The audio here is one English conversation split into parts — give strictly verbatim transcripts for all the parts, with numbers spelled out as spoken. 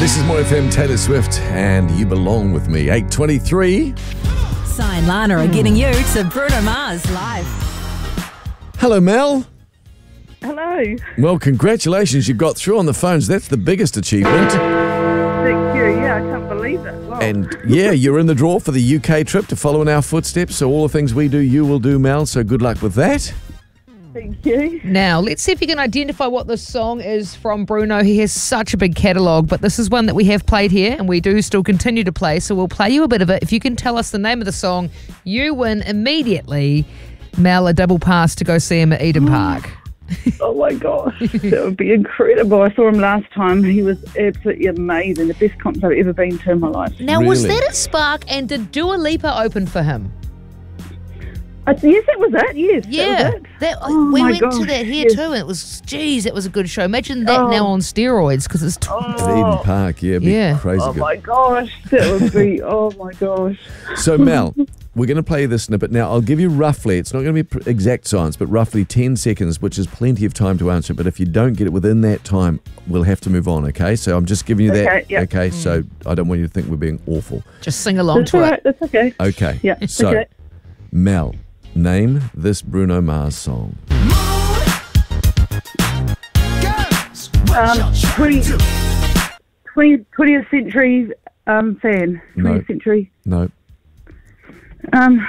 This is More F M, Taylor Swift, and You Belong With Me. eight twenty-three. Si and Lana are getting you to Bruno Mars live. Hello, Mel. Hello. Well, congratulations. You got through on the phones. That's the biggest achievement. Thank you. Yeah, I can't believe it. Wow. And yeah, you're in the draw for the U K trip to follow in our footsteps. So all the things we do, you will do, Mel. So good luck with that. Thank you. Now, let's see if you can identify what this song is from Bruno. He has such a big catalogue, but this is one that we have played here and we do still continue to play. So we'll play you a bit of it. If you can tell us the name of the song, you win immediately. Mel, a double pass to go see him at Eden Park. Oh my gosh, that would be incredible. I saw him last time. He was absolutely amazing. The best concert I've ever been to in my life. Now, was Really? that at Spark and did Dua Lipa open for him? Uh, yes, that was it. Yes, Yeah, that was it. that, Oh we my went to gosh, that here yes. too, and it was, geez, it was a good show. Imagine that Oh. now on steroids because it's. T- At Eden Park, yeah, it'd be Yeah. crazy Oh good. my gosh, that would be. Oh my gosh. So, Mel, we're going to play this snippet. Now, I'll give you roughly, it's not going to be pr- exact science, but roughly ten seconds, which is plenty of time to answer. But if you don't get it within that time, we'll have to move on, okay? So I'm just giving you that. Okay, yep. Okay, so I don't want you to think we're being awful. Just sing along That's to all it. right. That's okay. Okay. Yeah. So, okay. Mel, name this Bruno Mars song. Um, twenty, twenty, twentieth century um, fan. No. twentieth century. No. Um,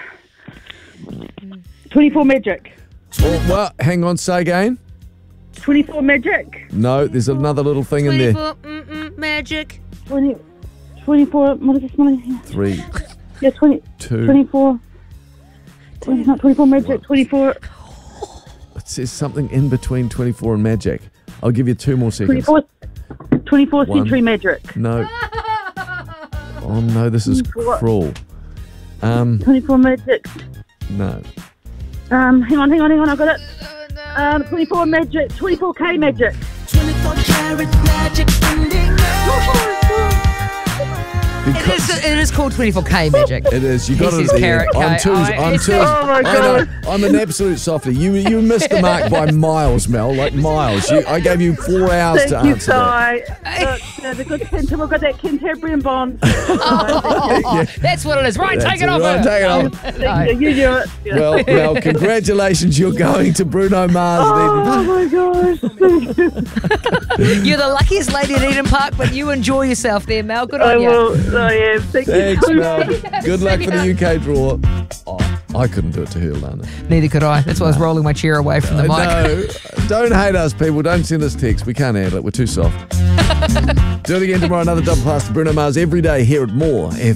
twenty-four Magic. Oh, well, hang on, say again. twenty-four Magic. No, there's another little thing in there. twenty-four mm-mm, magic. twenty, twenty-four. What is this one? Three, Yeah, twenty, two. twenty-four. twenty, not twenty-four Magic. twenty-four. It says something in between twenty-four and magic. I'll give you two more seconds. twenty-four. twenty-fourth One. century Magic. No. Oh no, this is What? cruel. Um, twenty-four Magic. no. Um, hang on, hang on, hang on. I got it. Um, twenty-four Magic. twenty-four K Magic. twenty-four karat magic in the air. It is, it is called twenty-four K magic. It is. You got This it. is at the carrot end. I'm cake. too. Oh, I'm it's- too. Oh, my I know. God. I'm an absolute softie. You you missed the mark by miles, Mel. Like miles. You, I gave you four hours Thank to you, answer that. Si. Look, uh, the good Canter- we've got that Canterbury Bond. Oh, that's what it is. Right, That's take it it. off. Right, her. take it off. Thank you, you do it. Yeah. Well, Mel, congratulations. You're going to Bruno Mars. Oh my gosh. Thank you. You're the luckiest lady at Eden Park, but you enjoy yourself there, Mel. Good I on you. will. I am. Thank Then. Thanks, you. Mel. Good luck for the U K draw. Oh, I couldn't do it to her, Lana. Neither could I. That's why I was rolling my chair away from the mic. No, don't hate us, people. Don't send us texts. We can't handle it. We're too soft. Do it again tomorrow. Another double pass to Bruno Mars every day here at More F M.